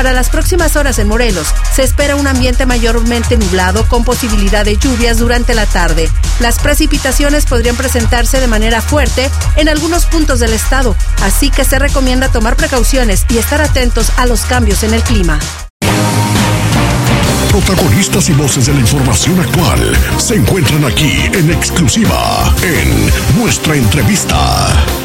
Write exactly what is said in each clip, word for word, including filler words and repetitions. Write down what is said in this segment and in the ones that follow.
Para las próximas horas en Morelos, se espera un ambiente mayormente nublado con posibilidad de lluvias durante la tarde. Las precipitaciones podrían presentarse de manera fuerte en algunos puntos del estado, así que se recomienda tomar precauciones y estar atentos a los cambios en el clima. Protagonistas y voces de la información actual se encuentran aquí en exclusiva en Nuestra Entrevista.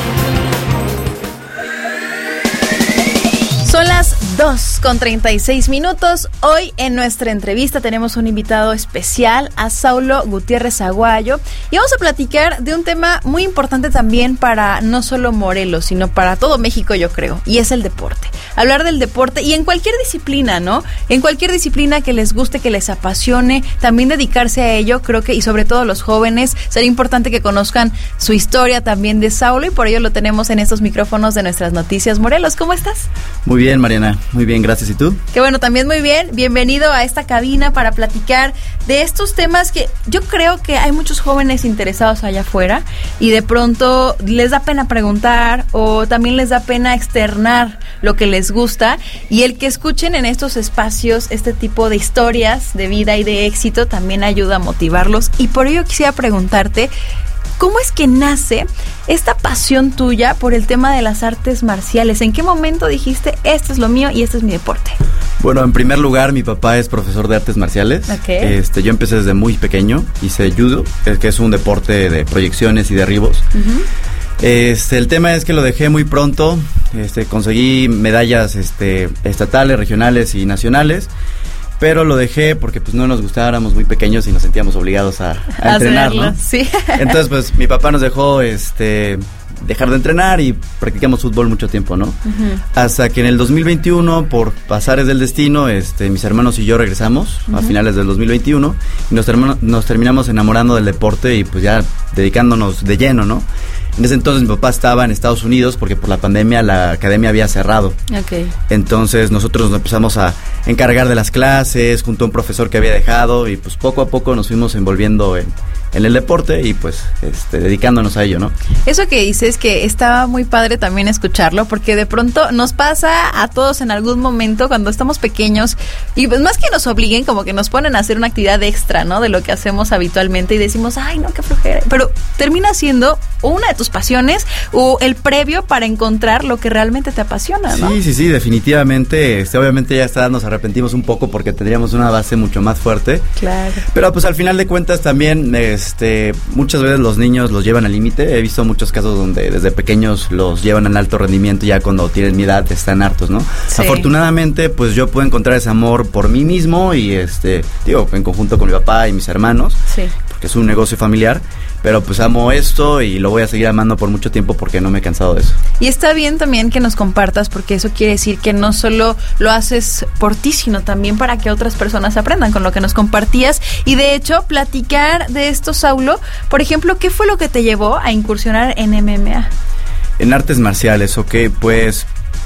Son las dos con treinta y seis minutos. Hoy en Nuestra Entrevista tenemos un invitado especial, a Saulo Gutiérrez Aguayo, y vamos a platicar de un tema muy importante también para no solo Morelos, sino para todo México, yo creo, y es el deporte. Hablar del deporte y en cualquier disciplina, ¿no? En cualquier disciplina que les guste, que les apasione, también dedicarse a ello, creo que, y sobre todo los jóvenes, sería importante que conozcan su historia también de Saulo, y por ello lo tenemos en estos micrófonos de Nuestras Noticias Morelos. ¿Cómo estás? Muy bien, Mariana, muy bien, gracias. ¿Y tú? Qué bueno, también muy bien. Bienvenido a esta cabina para platicar de estos temas que yo creo que hay muchos jóvenes interesados allá afuera y de pronto les da pena preguntar o también les da pena externar lo que les gusta, y el que escuchen en estos espacios este tipo de historias de vida y de éxito también ayuda a motivarlos, y por ello quisiera preguntarte, ¿cómo es que nace esta pasión tuya por el tema de las artes marciales? ¿En qué momento dijiste, esto es lo mío y este es mi deporte? Bueno, en primer lugar, mi papá es profesor de artes marciales. Okay. Este, yo empecé desde muy pequeño, hice judo, que es un deporte de proyecciones y derribos. Uh-huh. Este, el tema es que lo dejé muy pronto, este, conseguí medallas este, estatales, regionales y nacionales, pero lo dejé porque pues no nos gustaba, éramos muy pequeños y nos sentíamos obligados a, a entrenar, ¿no? Sí. Entonces pues mi papá nos dejó este dejar de entrenar y practicamos fútbol mucho tiempo, ¿no? Uh-huh. Hasta que en el dos mil veintiuno, por pasares del destino, este mis hermanos y yo regresamos, uh-huh, a finales del dos mil veintiuno, y nos, term- nos terminamos enamorando del deporte y pues ya dedicándonos de lleno, ¿no? En ese entonces mi papá estaba en Estados Unidos porque por la pandemia la academia había cerrado. Okay. Entonces nosotros nos empezamos a encargar de las clases junto a un profesor que había dejado, y pues poco a poco nos fuimos envolviendo en, en el deporte y pues este, dedicándonos a ello, ¿no? Eso que dices que estaba muy padre también escucharlo, porque de pronto nos pasa a todos en algún momento cuando estamos pequeños, y pues más que nos obliguen, como que nos ponen a hacer una actividad extra, ¿no? De lo que hacemos habitualmente, y decimos, ay, no, qué flojera. Pero termina siendo una de tus pasiones o el previo para encontrar lo que realmente te apasiona, ¿no? Sí, sí, sí, definitivamente. Este, obviamente ya está, nos arrepentimos un poco porque tendríamos una base mucho más fuerte. Claro. Pero pues al final de cuentas también, este, muchas veces los niños los llevan al límite. He visto muchos casos donde desde pequeños los llevan al alto rendimiento, y ya cuando tienen mi edad están hartos, ¿no? Sí. Afortunadamente, pues yo puedo encontrar ese amor por mí mismo y este, digo, en conjunto con mi papá y mis hermanos. Sí. Porque es un negocio familiar, pero pues amo esto y lo voy a seguir amando por mucho tiempo porque no me he cansado de eso. Y está bien también que nos compartas, porque eso quiere decir que no solo lo haces por ti, sino también para que otras personas aprendan con lo que nos compartías. Y de hecho, platicar de esto, Saulo, por ejemplo, ¿qué fue lo que te llevó a incursionar en M M A? En artes marciales, ok, pues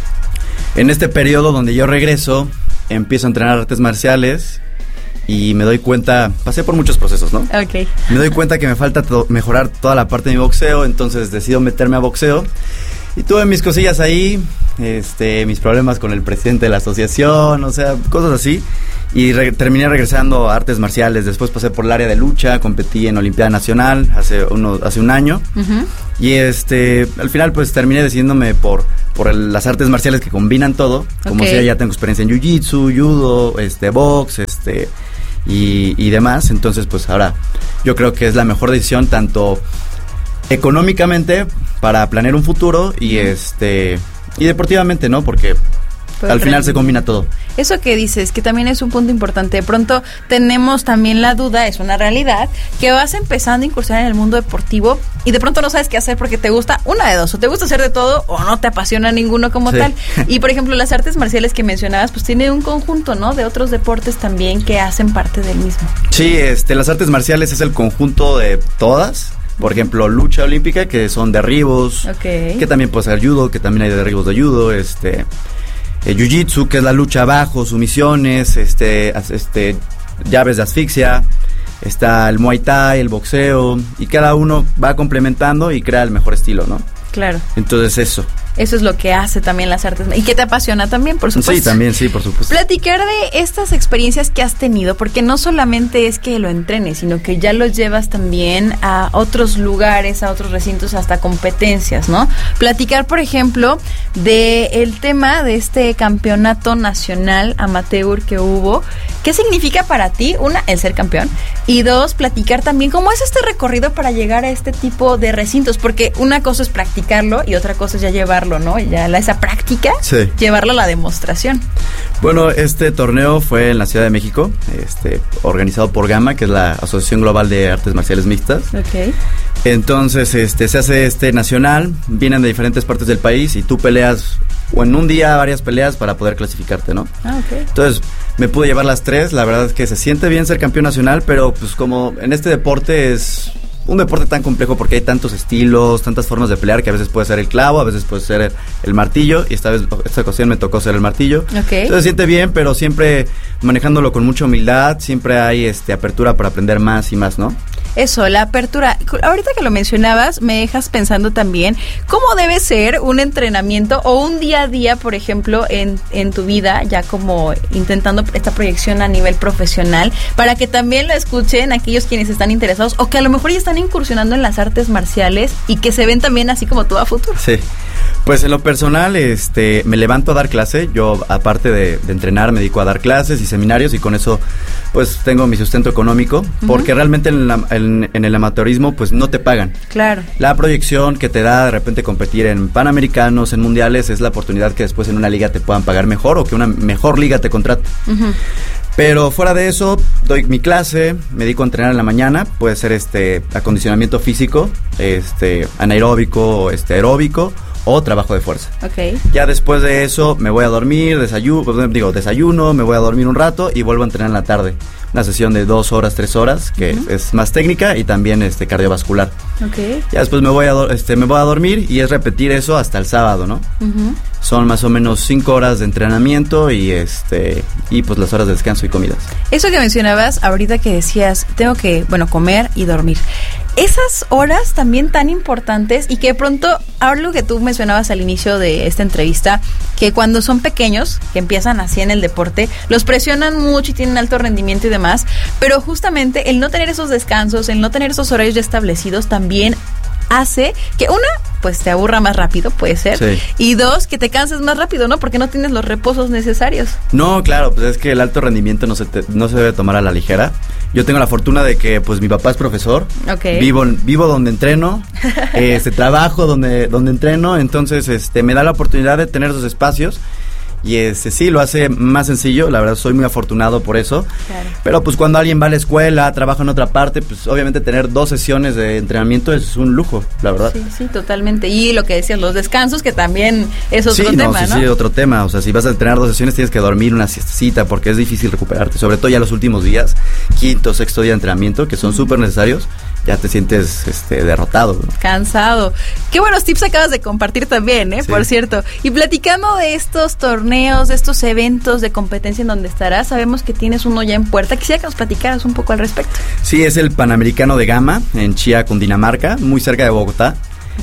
en este periodo donde yo regreso, empiezo a entrenar artes marciales y me doy cuenta, pasé por muchos procesos, ¿no? Ok. Me doy cuenta que me falta to- mejorar toda la parte de mi boxeo, entonces decido meterme a boxeo y tuve mis cosillas ahí, este, mis problemas con el presidente de la asociación, o sea, cosas así, y re- terminé regresando a artes marciales. Después pasé por el área de lucha, competí en Olimpiada Nacional hace uno, hace un año, uh-huh, y este, al final pues terminé decidiéndome por por el, las artes marciales que combinan todo, como okay, si ya tengo experiencia en jiu-jitsu, judo, este, box, este y, y demás. Entonces pues ahora yo creo que es la mejor decisión tanto económicamente para planear un futuro y este y deportivamente, ¿no? Porque Pero al final se combina todo. Eso que dices, que también es un punto importante. De pronto tenemos también la duda, es una realidad, que vas empezando a incursionar en el mundo deportivo y de pronto no sabes qué hacer porque te gusta una de dos, o te gusta hacer de todo o no te apasiona ninguno como sí. tal. Y por ejemplo, las artes marciales que mencionabas, pues tiene un conjunto, ¿no? De otros deportes también que hacen parte del mismo. Sí, este, las artes marciales es el conjunto de todas. Por ejemplo, lucha olímpica, que son derribos, okay, que también puede ser judo, que también hay derribos de judo, este... Eh, jiu-jitsu, que es la lucha abajo, sumisiones, este, este, llaves de asfixia, está el muay thai, el boxeo, y cada uno va complementando y crea el mejor estilo, ¿no? Claro. Entonces eso. Eso es lo que hace también las artes y que te apasiona también, por supuesto. Sí, también, sí, por supuesto. Platicar de estas experiencias que has tenido, porque no solamente es que lo entrenes, sino que ya lo llevas también a otros lugares, a otros recintos, hasta competencias, ¿no? Platicar, por ejemplo, de el tema de este campeonato nacional amateur que hubo. ¿Qué significa para ti? Una, el ser campeón. Y dos, platicar también cómo es este recorrido para llegar a este tipo de recintos, porque una cosa es practicarlo y otra cosa es ya llevarlo, ¿no? Ya la, esa práctica, sí, llevarlo a la demostración. Bueno, este torneo fue en la Ciudad de México, este, organizado por GAMA, que es la Asociación Global de Artes Marciales Mixtas. Ok. Entonces, este, se hace este nacional, vienen de diferentes partes del país y tú peleas, o en un día varias peleas para poder clasificarte, ¿no? Ah, ok. Entonces, me pude llevar las tres, la verdad es que se siente bien ser campeón nacional, pero pues como en este deporte es un deporte tan complejo porque hay tantos estilos, tantas formas de pelear, que a veces puede ser el clavo, a veces puede ser el, el martillo, y esta vez, esta ocasión me tocó ser el martillo. Okay. Entonces se siente bien, pero siempre manejándolo con mucha humildad, siempre hay este apertura para aprender más y más, ¿no? Eso, la apertura. Ahorita que lo mencionabas, me dejas pensando también cómo debe ser un entrenamiento o un día a día, por ejemplo, en, en tu vida, ya como intentando esta proyección a nivel profesional, para que también lo escuchen aquellos quienes están interesados o que a lo mejor ya están incursionando en las artes marciales y que se ven también así como tú a futuro. Sí. Pues en lo personal, este, me levanto a dar clase. Yo, aparte de, de entrenar, me dedico a dar clases y seminarios, y con eso, pues, tengo mi sustento económico, uh-huh. porque realmente en, la, en, en el amateurismo, pues, no te pagan. Claro. La proyección que te da de repente competir en Panamericanos, en Mundiales, es la oportunidad que después en una liga te puedan pagar mejor o que una mejor liga te contrate. Uh-huh. Pero fuera de eso, doy mi clase, me dedico a entrenar en la mañana, puede ser este acondicionamiento físico, este anaeróbico, este aeróbico, o trabajo de fuerza. Okay. Ya después de eso me voy a dormir, desayuno, digo, desayuno, me voy a dormir un rato y vuelvo a entrenar en la tarde. Una sesión de dos horas, tres horas, que uh-huh. es más técnica y también este cardiovascular. Okay. Ya después me voy a do- este me voy a dormir y es repetir eso hasta el sábado, ¿no? Uh-huh. Son más o menos cinco horas de entrenamiento y este y pues las horas de descanso y comidas. Eso que mencionabas ahorita que decías, tengo que, bueno, comer y dormir. Esas horas también tan importantes y que de pronto, ahora lo que tú mencionabas al inicio de esta entrevista, que cuando son pequeños, que empiezan así en el deporte, los presionan mucho y tienen alto rendimiento y demás, pero justamente el no tener esos descansos, el no tener esos horarios ya establecidos también hace que una, pues te aburra más rápido, puede ser, sí. Y dos, que te canses más rápido, ¿no? Porque no tienes los reposos necesarios. No, claro, pues es que el alto rendimiento no se te, no se debe tomar a la ligera. Yo tengo la fortuna de que, pues, mi papá es profesor. Okay. Vivo, vivo donde entreno, este, trabajo donde, donde entreno, entonces, este, me da la oportunidad de tener esos espacios. Y este sí, lo hace más sencillo, la verdad soy muy afortunado por eso. Claro. Pero pues cuando alguien va a la escuela, trabaja en otra parte, pues obviamente tener dos sesiones de entrenamiento es un lujo, la verdad. Sí, sí, totalmente. Y lo que decías, los descansos, que también es otro sí, tema, no, sí, ¿no? Sí, otro tema. O sea, si vas a entrenar dos sesiones tienes que dormir una siestecita porque es difícil recuperarte. Sobre todo ya los últimos días, quinto, sexto día de entrenamiento, que son súper necesarios, ya te sientes este derrotado, ¿no? Cansado. Qué buenos tips acabas de compartir también, ¿eh? Sí. Por cierto. Y platicando de estos torneos, de estos eventos de competencia en donde estarás, sabemos que tienes uno ya en puerta. Quisiera que nos platicaras un poco al respecto. Sí, es el Panamericano de Gama en Chía, Cundinamarca, muy cerca de Bogotá.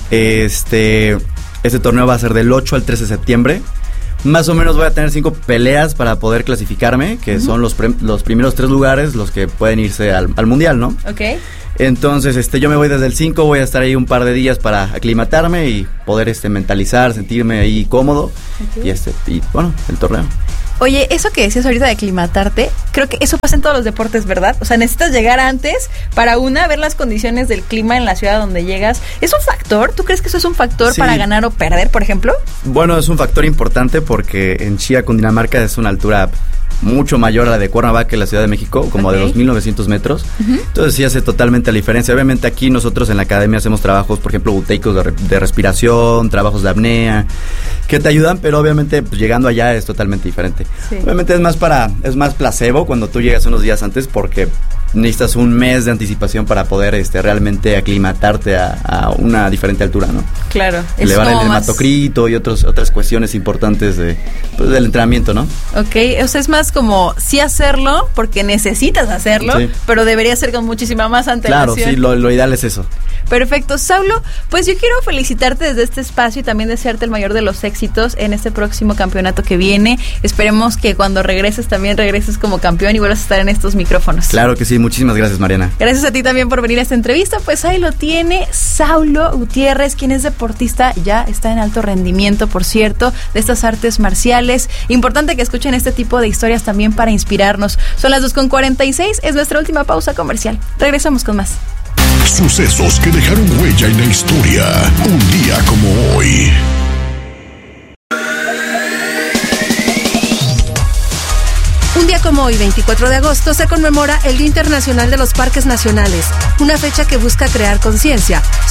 Este, este torneo va a ser del ocho al trece de septiembre. Más o menos voy a tener cinco peleas para poder clasificarme, que uh-huh. son los, pre- los primeros tres lugares los que pueden irse al, al mundial, ¿no? Ok. Entonces, este, yo me voy desde el cinco, voy a estar ahí un par de días para aclimatarme y poder este mentalizar, sentirme ahí cómodo. Okay. Y este, y bueno, el torneo. Oye, eso que decías ahorita de aclimatarte, creo que eso pasa en todos los deportes, ¿verdad? O sea, necesitas llegar antes para, una, ver las condiciones del clima en la ciudad donde llegas. ¿Es un factor? ¿Tú crees que eso es un factor sí. para ganar o perder, por ejemplo? Bueno, es un factor importante porque en Chía, Cundinamarca, es una altura mucho mayor a la de Cuernavaca, en la Ciudad de México, como okay. de dos mil novecientos metros. Uh-huh. Entonces sí hace totalmente la diferencia. Obviamente aquí nosotros en la academia hacemos trabajos, por ejemplo, buteicos de, re- de respiración, trabajos de apnea, que te ayudan, pero obviamente pues, llegando allá es totalmente diferente. Sí. Obviamente es más para, es más placebo cuando tú llegas unos días antes porque necesitas un mes de anticipación para poder este realmente aclimatarte a, a una diferente altura, ¿no? Claro. Elevar el hematocrito y otros, otras cuestiones importantes de, pues, del entrenamiento, ¿no? Ok, o sea, es más como sí hacerlo porque necesitas hacerlo, sí. pero debería ser con muchísima más antelación. Claro, sí, lo, lo ideal es eso. Perfecto. Saulo, pues yo quiero felicitarte desde este espacio y también desearte el mayor de los éxitos en este próximo campeonato que viene. Esperemos que cuando regreses también regreses como campeón y vuelvas a estar en estos micrófonos. Claro que sí, muchísimas gracias, Mariana. Gracias a ti también por venir a esta entrevista. Pues ahí lo tiene Saulo Gutiérrez, quien es deportista, ya está en alto rendimiento, por cierto, de estas artes marciales. Importante que escuchen este tipo de historias también para inspirarnos. Son las dos con cuarenta y seis, es nuestra última pausa comercial. Regresamos con más. Sucesos que dejaron huella en la historia. Un día como hoy. Un día como hoy, veinticuatro de agosto, se conmemora el Día Internacional de los Parques Nacionales, una fecha que busca crear conciencia